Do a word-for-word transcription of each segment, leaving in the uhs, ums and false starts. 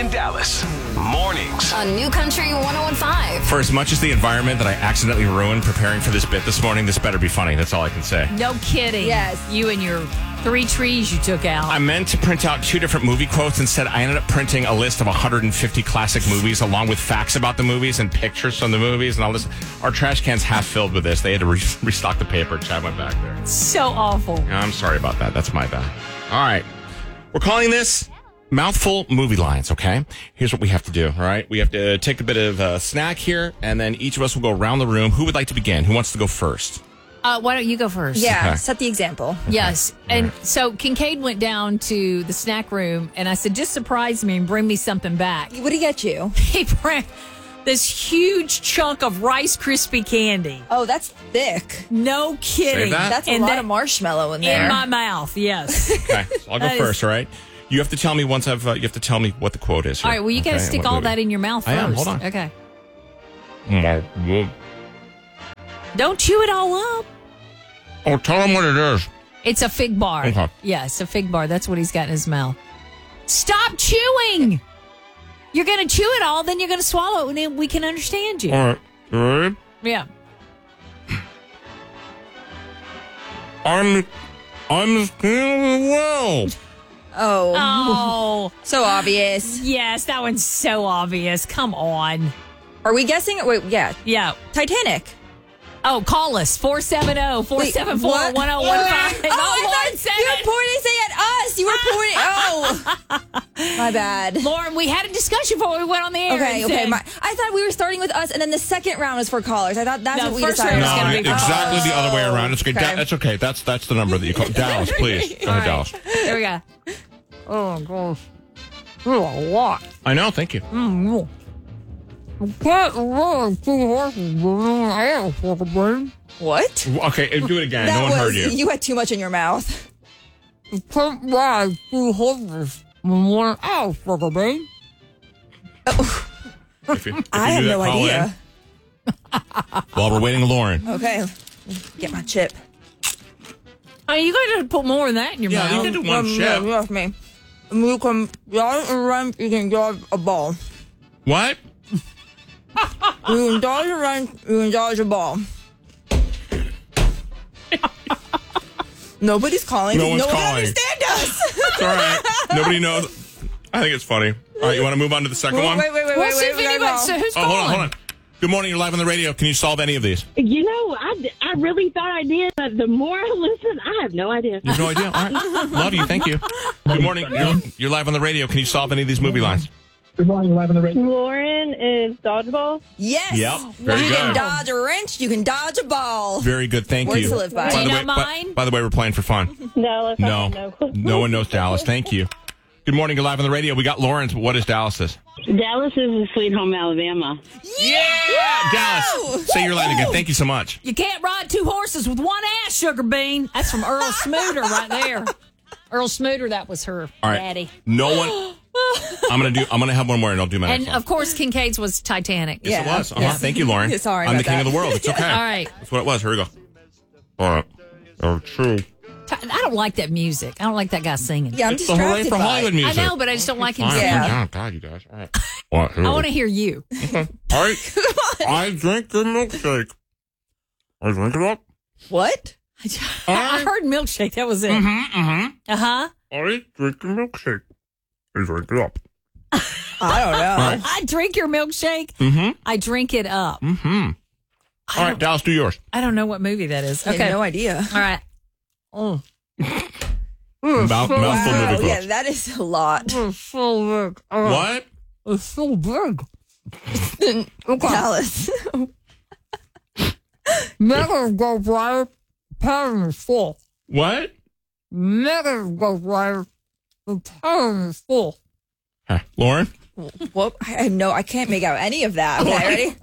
and Dallas. Mornings. On New Country one oh one five. For as much as the environment that I accidentally ruined preparing for this bit this morning, this better be funny. That's all I can say. No kidding. Yes. You and your three trees you took out. I meant to print out two different movie quotes. Instead, I ended up printing a list of one hundred fifty classic movies along with facts about the movies and pictures from the movies and all this. Our trash can's half filled with this. They had to re- restock the paper. Chad went back there. So awful. I'm sorry about that. That's my bad. All right. We're calling this Mouthful Movie Lines, okay? Here's what we have to do, all right? We have to take a bit of a snack here, and then each of us will go around the room. Who would like to begin? Who wants to go first? Uh, why don't you go first? Yeah, Okay. set the example. Yes. And so Kincaid went down to the snack room, and I said, just surprise me and bring me something back. What do you get you? He brought this huge chunk of Rice Krispie candy. Oh, that's thick. No kidding. Save that? That's a And lot that- of marshmallow in there. In my mouth, yes. Okay, so I'll go That is- first, all right? You have to tell me once I've, uh, you have to tell me what the quote is here. All right, well, you got to Okay, stick what all movie? that in your mouth first. I am, hold on. Okay. Oh, Don't chew it all up. tell him what it is. It's a fig bar. Okay. Yeah, it's a fig bar. That's what he's got in his mouth. Stop chewing. You're going to chew it all, then you're going to swallow it, and then we can understand you. All right. You ready? Yeah. I'm, I'm feeling well. Oh, Oh, so obvious. yes, that one's so obvious. Come on. Are we guessing? Wait, yeah. Yeah. Titanic. Oh, call us. four seven zero, four seven four, Wait, one what? oh one five. Oh, I thought you were pointing at us. You were pointing. Oh, my bad. Lauren, we had a discussion before we went on the air. Okay, and okay. said- My, I thought we were starting with us, and then the second round was for callers. I thought that's No, what we first decided. round was No, gonna be exactly Oh, the other way around. It's okay. okay. Da- that's okay. That's that's the number that you call. Dallas, please. Go All ahead, right. Dallas. There we go. Oh, gosh. You're a lot. I know. Thank you. Mm, can't run two horses in the air for the brain. What? Okay, do it again. That no one was, heard you. You had too much in your mouth. You can't ride two horses in one hour for the brain. If you- if I you have do that, no call idea. in. While we're waiting, Lauren. Okay, get my chip. Oh, you got to put more than that in your Yeah, mouth. you can do one Um, chip. yeah, yes, me. You can drive and run. You can drive a ball. What? You can dodge and run. You can dodge a ball. Nobody's calling. No one's one can calling. understand us. It's all right. Nobody knows. I think it's funny. All right, you want to move on to the second wait, one? wait, wait, wait, We'll wait, see wait. if we gotta anybody. go. So who's Oh, hold on, calling? hold on. Good morning. You're live on the radio. Can you solve any of these? You know, I, I really thought I did, but the more I listen, I have no idea. You have no idea? All right. Love you. Thank you. Good morning. You're, you're live on the radio. Can you solve any of these movie lines? Good morning, live on the radio. Lauren is dodgeball. Yes. Yep. Very you can good. dodge a wrench. You can dodge a ball. Very good. Thank Words you. to live by. Do By you the know way, by, mine? by the way, we're playing for fun. No, that's No. not no. No one knows Dallas. Thank you. Good morning. You're live on the radio. We got Lawrence. What is Dallas's? Dallas is Sweet Home Alabama. Yeah! Dallas. Say your line again. Thank you so much. You can't ride two horses with one ass, Sugar Bean. That's from Earl Smooter right there. Earl Smooter, that was her All right. daddy. No one. I'm gonna do. I'm gonna have one more, and I'll do my And next one. of course, Kincaid's was Titanic. Yes, Yeah. it was. Uh-huh. Yes. Thank you, Lauren. Yeah, sorry I'm the about king that. of the world. It's okay. All right. That's what it was. Here we go. All right. Oh, true. Ti- I don't like that music. I don't like that guy singing. Yeah, I'm It's the Hooray distracted for by Hollywood it. music. I know, but I just don't like him Fine. singing. Yeah. Oh, God, you guys. All right. Well, I want to hear you. All right. I drink your milkshake. I drink it up. What? I heard milkshake. That was it. Mm-hmm, mm-hmm. Uh huh. I drink your milkshake. I drink it up. I don't know. All right. I drink your milkshake. Mm-hmm. I drink it up. Mm-hmm. All right, Dallas, do yours. I don't know what movie that is. I Okay. have no idea. All right. Oh. Mouth, mouthful Wow. movie Yeah, quotes. that is a lot. It's so big. Uh, What? It's so big. Dallas. Never go right. Pan is full. What? Never go right. The pan is full. Huh. Lauren? What? I know. I can't make out any of that. Okay,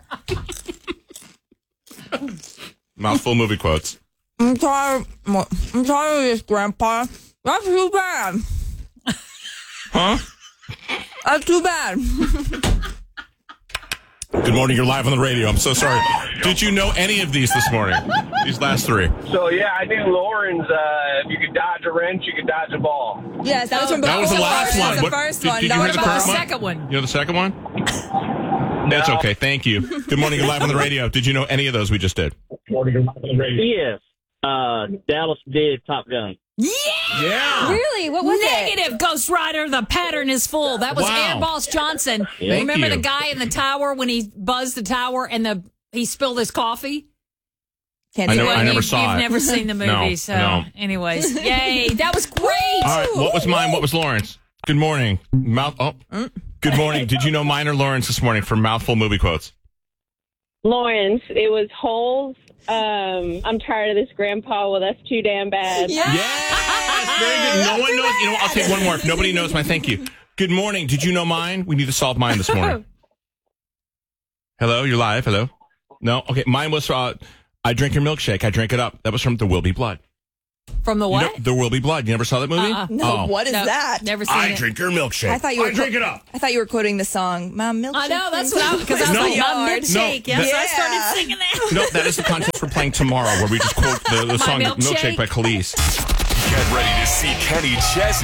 ready? Mouthful movie quotes. I'm tired. I'm tired of this, Grandpa. That's too bad. Huh? That's too bad. Good morning. You're live on the radio. I'm so sorry. Did you know any of these this morning? These last three. So, yeah, I knew Lauren's, uh, if you could dodge a wrench, you could dodge a ball. Yes, that was from That was the before. last That one. was the What- first did- one. did you That hear was the the current first one? one. Second one. You know the second one? That's okay. Thank you. Good morning. You're live on the radio. Did you know any of those we just did? Yes. Uh, Dallas did Top Gun. Yeah. Yeah. Really? What was it? Negative, Ghost Rider. The pattern is full. That was Wow. Air Boss Johnson. Thank Remember you. the guy in the tower when he buzzed the tower and the he spilled his coffee? Can't I do never- it. I never you've, saw you've it. never seen the movie, No, so no. anyways, yay, that was great. All right. What was mine? What was Lauren's? Good morning. Mouth. Oh. Good morning. Did you know mine or Lauren's this morning for mouthful movie quotes? Lawrence, it was holes. Um, I'm tired of this, Grandpa. Well, that's too damn bad. Yeah. Yes, very good. No one knows. You know what? I'll take one more. If nobody knows my thank you. Good morning. Did you know mine? We need to solve mine this morning. Hello, you're live. Hello. No? Okay, mine was uh, I drink your milkshake. I drink it up. That was from There Will Be Blood. From the You what? know, There Will Be Blood. You never saw that movie? Uh-uh. No, Oh. what is No, that? Never seen I it. drink your milkshake. I thought you were I drink it up. I thought you were quoting the song "My Milkshake." I know that's what I because I was No. like my Yard. milkshake. No, yes, that- I started Yeah. singing that. No, that is the contest we're playing tomorrow where we just quote the, the My song milkshake? Milkshake by Khalees. Get ready to see Kenny Chesney